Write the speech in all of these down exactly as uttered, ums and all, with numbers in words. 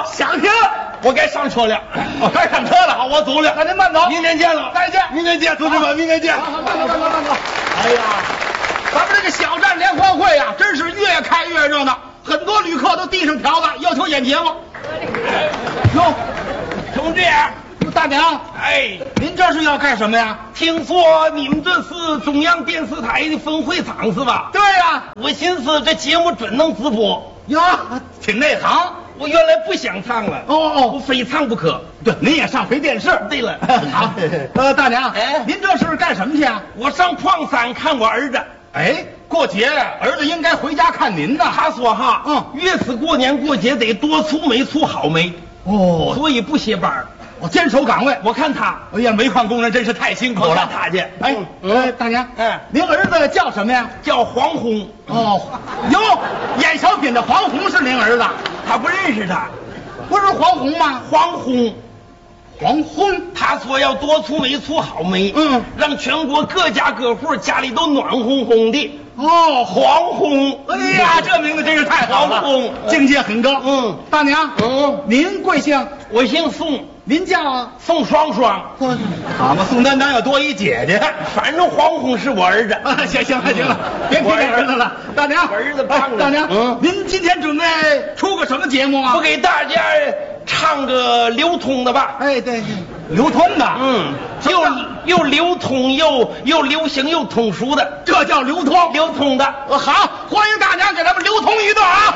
想听。 我该上车了， 哦，该上车了。 好，我走了。 那您慢走。 明天见了， 再见。 明天见，同志们，明天见。 慢走，慢走，慢走。哎呀，咱们这个小站联欢会呀，真是越开越热闹，很多旅客都递上条子，要求演节目。哟， 同志， 大娘， 哎， 您这是要干什么呀？ 听说你们这是中央电视台的分会场是吧？ 对呀。 我寻思这节目准能直播。 哟，挺内行。 我原来不想唱了， 哦哦， 我非唱不可。 对，您也上回电视。 对了， 好，呃，大娘， 哎， 您这是干什么去啊？ 我上矿山看我儿子。 哎，过节儿子应该回家看您呢。 他说哈， 嗯， 越是过年过节得多出煤出好煤， 哦， 所以不歇班。 我坚守岗位。 我看他， 哎呀，煤矿工人真是太辛苦了。 我看他去。 哎，呃，大娘， 哎， 您儿子叫什么呀？ 叫黄宏。 哦，哟，演小品的黄宏是您儿子？ 他不认识他。 不是黄宏吗？ 黄宏， 黄宏， 他说要多出煤出好煤， 嗯， 让全国各家各户家里都暖烘烘的。 哦， 黄宏， 哎呀，这名字真是太好了， 黄宏， 境界很高。 嗯， 大娘， 嗯， 您贵姓？ 我姓宋， 您叫宋双双。 好嘛，宋丹丹要多一姐姐。 反正黄宏是我儿子。 啊，行行了行了，别提这儿子了。大娘， 儿子棒了。 大娘， 嗯， 您今天准备出个什么节目啊？ 我给大家唱个流通的吧。 哎，对，流通的， 嗯，又又流通又又流行又通俗的， 这叫流通。 流通的， 呃，好，欢迎大娘给咱们流通一段啊！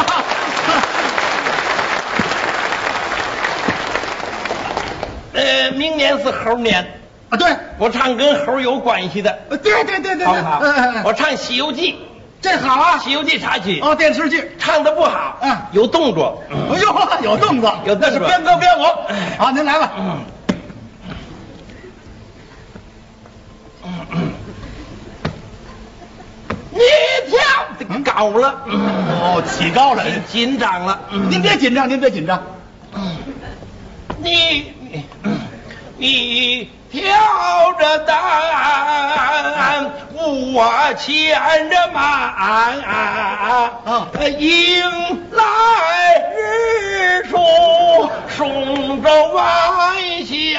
呃，明年是猴年啊，对， 我唱跟猴有关系的。 对对对对对， 好不好？ 嗯， 我唱《西游记》， 这好啊， 《西游记》插曲。 哦，电视剧唱的不好， 嗯， 有动作。 哎呦，有动作， 有动作， 那是边歌边舞。好，您来吧。 嗯。你跳这个高了， 哦，起高了， 紧张了。 您别紧张，您别紧张。 你你挑着担，我牵着马，啊，迎来日出，松州晚霞，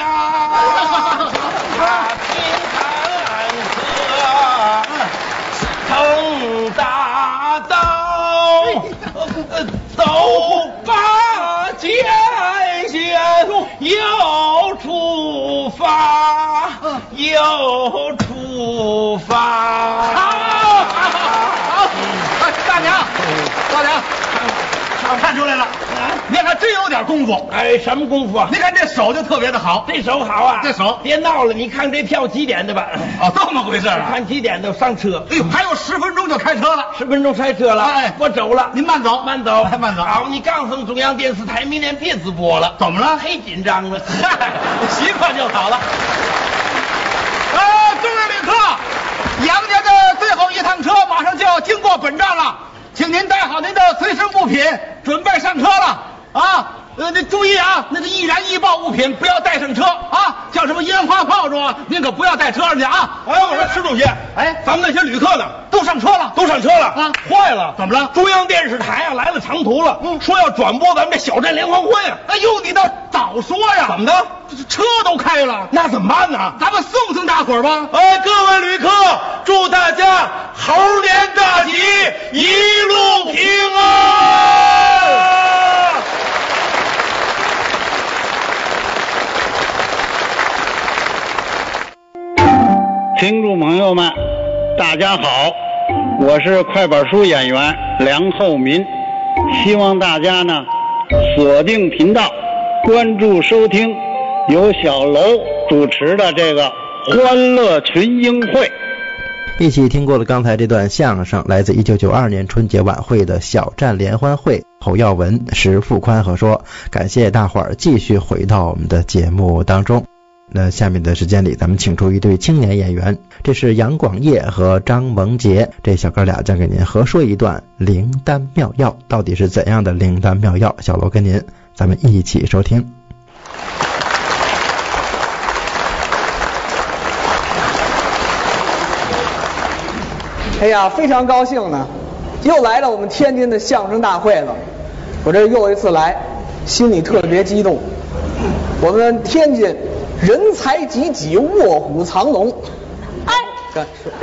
平坎坷，腾大刀，走吧前线，又出发，又出发。 好，好，好，大娘，大娘，我看出来了，您还真有点功夫。 哎，什么功夫啊？ 您看这手就特别的好， 这手好啊！ 这手别闹了，你看这票几点的吧？ 哦，这么回事啊？ 看几点的上车。 哎呦，还有十分钟就开车了， 十分钟开车了。 哎， 我走了， 您慢走， 慢走， 慢走。 好，你告诉中央电视台，明年别直播了。 怎么了？ 太紧张了， 习惯就好了。呃，各位旅客，杨家的最后一趟车马上就要经过本站了，请您带好您的随身物品，准备上车了啊！呃，你注意啊，那个易燃易爆物品不要带上车啊，像什么烟花炮竹啊，您可不要带车上去啊！ 哎，我说石主席， 哎， 咱们那些旅客呢？ 都上车了， 都上车了啊！ 坏了， 怎么了？ 中央电视台啊来了长途了， 嗯， 说要转播咱们这小镇联欢会啊。 哎呦，你倒早说呀！ 怎么的？ 车都开了， 那怎么办呢？ 咱们送送大伙儿吧！ 哎，各位旅客，祝大家猴年大吉，一路平安！ 听众朋友们，大家好，我是快板书演员梁厚民，希望大家呢锁定频道，关注收听由小楼主持的这个欢乐群英会。 一起听过了刚才这段相声，来自一九九二年春节晚会的小站联欢会，侯耀文、石富宽和说，感谢大伙儿继续回到我们的节目当中。那下面的时间里，咱们请出一对青年演员，这是杨广业和张萌杰，这小哥俩将给您合说一段灵丹妙药，到底是怎样的灵丹妙药？小楼跟您，咱们一起收听。 哎呀，非常高兴呢，又来到我们天津的相声大会了。我这又一次来， 心里特别激动。我们天津人才济济，卧虎藏龙。 哎，哎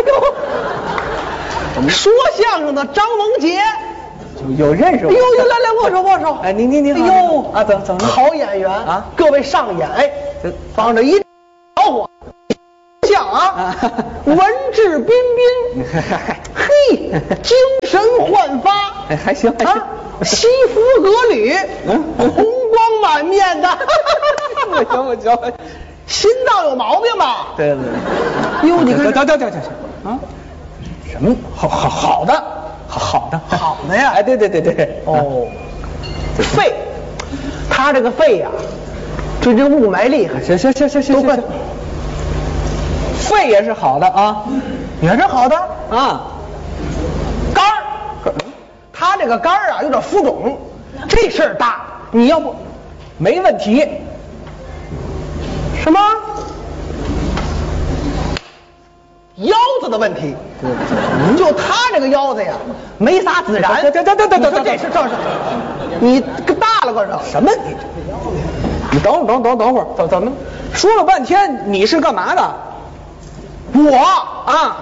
呦，说相声的张文杰。 有认识我？ 哎呦呦，来来握手握手。 哎，您您您， 哎呦啊，怎怎么好演员啊？ 各位上演，哎，放着一小伙像啊，文质彬彬，嘿，精神焕发， 哎，还行还行， 西服革履，嗯，红光满面的， 我行我行， 心脏有毛病吧？ 对对对。哟，你看， 等等等等等啊，什么好好好的。好的， 好的呀！ 哎，对对对对， 哦，肺，他这个肺呀，对这个雾霾厉害。 行行行行行，都快。肺也是好的啊， 也是好的啊。 肝儿，他这个肝儿啊有点浮肿，这事儿大。你要不， 没问题。 什么？腰子的问题，就他这个腰子呀，没啥孜然。 对对对对对对， 这是这是，你大了个什什么？你你等会儿等等等会儿，怎怎么说了半天你是干嘛的？ 我啊，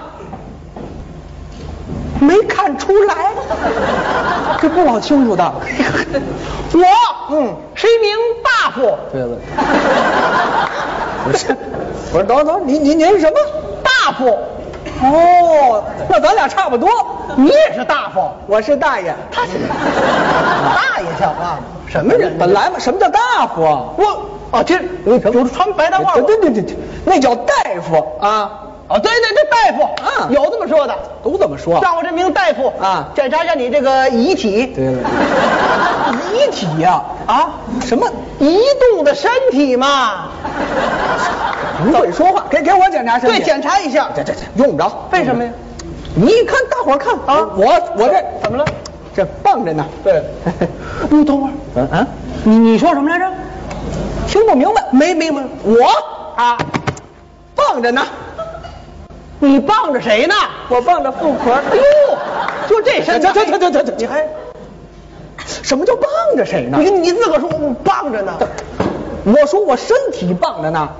没看出来， 这不老清楚的。 我嗯是一名大夫。 对了，不是，不是，等等，您您您是什么？ 大夫。 哦，那咱俩差不多。 你也是大夫， 我是大爷。 他是大爷像话吗？什么人？ 本来嘛，什么叫大夫啊？ 我哦，这就是穿白大褂。 对对对对，那叫大夫啊。 哦，对对对，大夫啊，有这么说的， 都这么说。 让我这名大夫啊， 检查一下你这个遗体。 对了，遗体呀啊，什么移动的身体嘛？ 不会说话，给给我检查身体。 对，检查一下。 这这这用不着。 为什么呀？ 你看，大伙儿看啊，我我这怎么了？ 这棒着呢。对， 你等会儿。 嗯啊， 你你说什么来着？ 听不明白。 没明白。 我啊， 棒着呢。 你傍着谁呢？ 我傍着富婆。 哎呦，就这身材， 这这这这这， 你还什么叫傍着谁呢？ 你你自个说我傍着呢， 我说我身体傍着呢。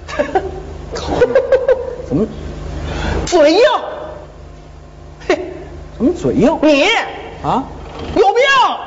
怎么嘴硬？ 嘿，怎么嘴硬？ 你啊， 有病！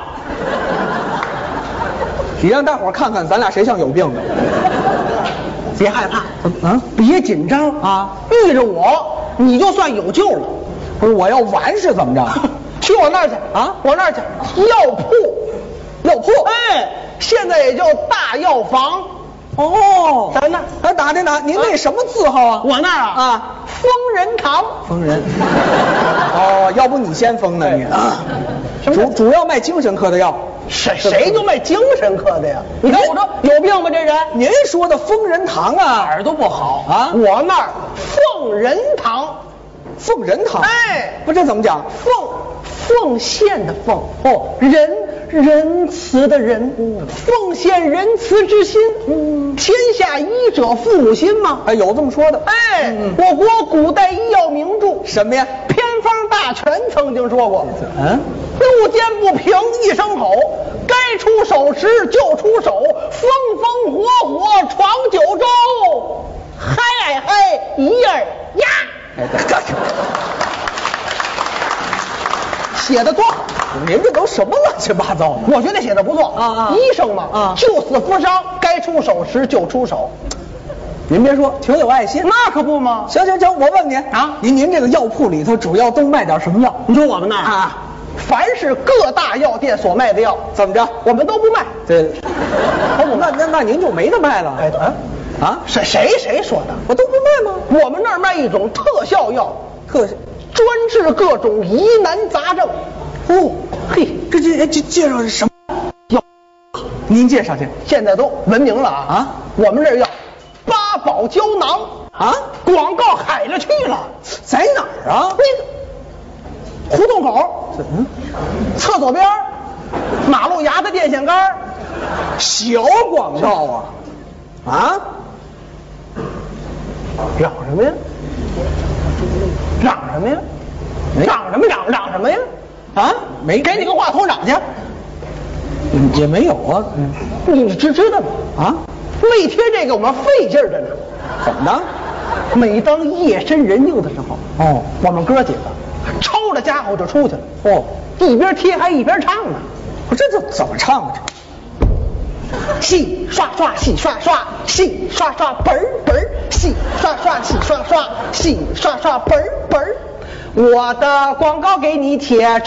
你让大伙儿看看，咱俩谁像有病的？ 别害怕， 啊， 别紧张啊！ 遇着我，你就算有救了。 不是我要完是怎么着？ 去我那儿去啊！ 我那儿去，药铺， 药铺， 哎，现在也叫大药房。 哦， 咱那儿， 哎，打听打，您那什么字号啊？ 我那儿啊啊， 疯人堂。 疯人。哦，要不你先疯呢你啊？主主要卖精神科的药。 谁谁就卖精神科的呀？你看我这有病吗？这人？ 您说的疯人堂啊， 耳朵不好啊。 我那儿奉人堂， 奉人堂。 哎， 不，这怎么讲？ 奉奉献的奉哦，仁仁慈的仁，嗯、奉献仁慈之心。嗯，天下医者父母心嘛。 哎，有这么说的。 哎， 嗯、 我国古代医药名著什么呀？ 偏方大全曾经说过。 嗯。 路见不平一声吼，该出手时就出手，风风火火闯九州，嗨哎嗨一儿呀！ 哎，这写的多好， 您这都什么乱七八糟的？ 我觉得写的不错啊啊！ 医生嘛， 啊， 救死扶伤，该出手时就出手。 您别说，挺有爱心。 那可不吗？ 行行行，我问您啊， 您您这个药铺里头主要都卖点什么药？ 你说我们那儿啊， 凡是各大药店所卖的药， 怎么着？ 我们都不卖。 对，哦，那那那您就没得卖了。 哎，啊啊， 谁谁谁说的？ 我都不卖吗？ 我们那儿卖一种特效药， 特专治各种疑难杂症。 哦，嘿，这这这介绍是什么药？您介绍去。 现在都文明了啊！ 啊， 我们这儿要八宝胶囊啊， 广告海了去了， 在哪儿啊？ 那个胡同口， 嗯， 厕所边，马路牙子电线杆， 小广告啊！啊， 嚷什么呀？嚷什么呀？嚷什么嚷嚷什么呀？啊， 没给你个话筒嚷去。 嗯，也没有啊。嗯，你知知道吗？啊， 为贴这个我们费劲儿着呢。 怎么的？ 每当夜深人静的时候， 哦， 我们哥几个抄着家伙就出去了。 哦， 一边贴还一边唱呢。 我这就怎么唱啊？ 洗刷刷，洗刷刷，洗刷刷，本儿本儿，洗刷刷，洗刷刷，洗刷刷，本儿本儿。我的广告给你贴。